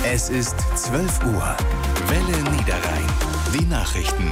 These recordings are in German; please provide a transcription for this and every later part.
Es ist 12 Uhr. Welle Niederrhein. Die Nachrichten.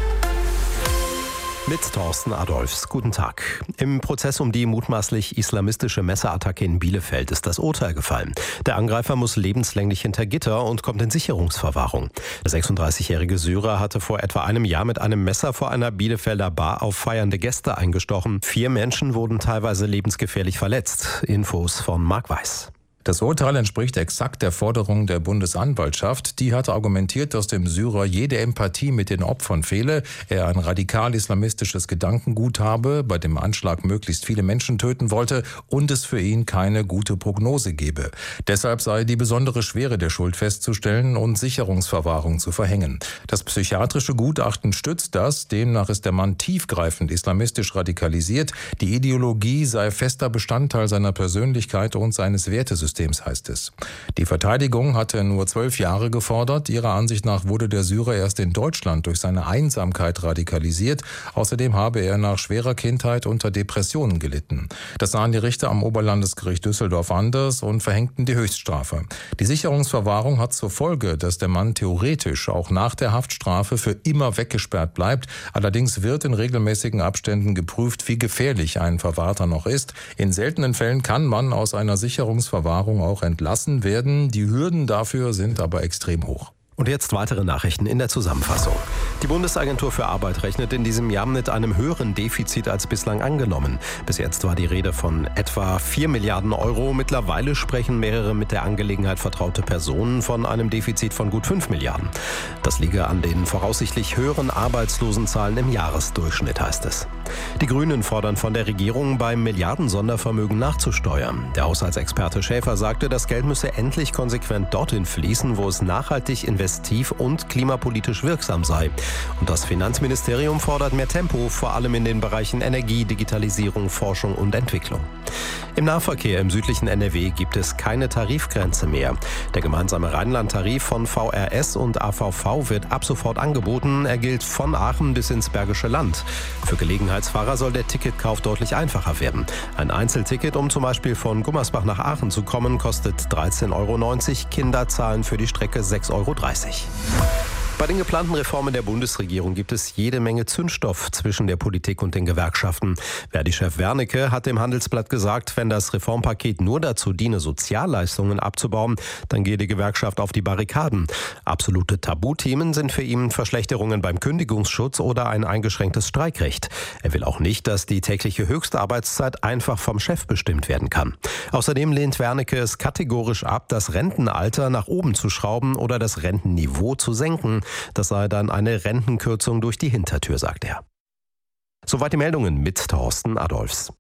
Mit Thorsten Adolphs. Guten Tag. Im Prozess um die mutmaßlich islamistische Messerattacke in Bielefeld ist das Urteil gefallen. Der Angreifer muss lebenslänglich hinter Gitter und kommt in Sicherungsverwahrung. Der 36-jährige Syrer hatte vor etwa einem Jahr mit einem Messer vor einer Bielefelder Bar auf feiernde Gäste eingestochen. 4 Menschen wurden teilweise lebensgefährlich verletzt. Infos von Marc Weiß. Das Urteil entspricht exakt der Forderung der Bundesanwaltschaft. Die hatte argumentiert, dass dem Syrer jede Empathie mit den Opfern fehle, er ein radikal-islamistisches Gedankengut habe, bei dem Anschlag möglichst viele Menschen töten wollte und es für ihn keine gute Prognose gebe. Deshalb sei die besondere Schwere der Schuld festzustellen und Sicherungsverwahrung zu verhängen. Das psychiatrische Gutachten stützt das. Demnach ist der Mann tiefgreifend islamistisch radikalisiert. Die Ideologie sei fester Bestandteil seiner Persönlichkeit und seines Wertesystems, heißt es. Die Verteidigung hatte nur 12 Jahre gefordert. Ihrer Ansicht nach wurde der Syrer erst in Deutschland durch seine Einsamkeit radikalisiert. Außerdem habe er nach schwerer Kindheit unter Depressionen gelitten. Das sahen die Richter am Oberlandesgericht Düsseldorf anders und verhängten die Höchststrafe. Die Sicherungsverwahrung hat zur Folge, dass der Mann theoretisch auch nach der Haftstrafe für immer weggesperrt bleibt. Allerdings wird in regelmäßigen Abständen geprüft, wie gefährlich ein Verwahrter noch ist. In seltenen Fällen kann man aus einer Sicherungsverwahrung auch entlassen werden. Die Hürden dafür sind aber extrem hoch. Und jetzt weitere Nachrichten in der Zusammenfassung. Die Bundesagentur für Arbeit rechnet in diesem Jahr mit einem höheren Defizit als bislang angenommen. Bis jetzt war die Rede von etwa 4 Milliarden Euro. Mittlerweile sprechen mehrere mit der Angelegenheit vertraute Personen von einem Defizit von gut 5 Milliarden. Das liege an den voraussichtlich höheren Arbeitslosenzahlen im Jahresdurchschnitt, heißt es. Die Grünen fordern von der Regierung, beim Milliarden-Sondervermögen nachzusteuern. Der Haushaltsexperte Schäfer sagte, das Geld müsse endlich konsequent dorthin fließen, wo es nachhaltig investiv und klimapolitisch wirksam sei. Und das Finanzministerium fordert mehr Tempo, vor allem in den Bereichen Energie, Digitalisierung, Forschung und Entwicklung. Im Nahverkehr im südlichen NRW gibt es keine Tarifgrenze mehr. Der gemeinsame Rheinland-Tarif von VRS und AVV wird ab sofort angeboten. Er gilt von Aachen bis ins Bergische Land. Für Gelegenheitsfahrer soll der Ticketkauf deutlich einfacher werden. Ein Einzelticket, um zum Beispiel von Gummersbach nach Aachen zu kommen, kostet 13,90 €. Kinder zahlen für die Strecke 6,30 €. Bei den geplanten Reformen der Bundesregierung gibt es jede Menge Zündstoff zwischen der Politik und den Gewerkschaften. Verdi-Chef Wernicke hat dem Handelsblatt gesagt, wenn das Reformpaket nur dazu diene, Sozialleistungen abzubauen, dann gehe die Gewerkschaft auf die Barrikaden. Absolute Tabuthemen sind für ihn Verschlechterungen beim Kündigungsschutz oder ein eingeschränktes Streikrecht. Er will auch nicht, dass die tägliche Höchstarbeitszeit einfach vom Chef bestimmt werden kann. Außerdem lehnt Wernicke es kategorisch ab, das Rentenalter nach oben zu schrauben oder das Rentenniveau zu senken. Das sei dann eine Rentenkürzung durch die Hintertür, sagt er. Soweit die Meldungen mit Thorsten Adolphs.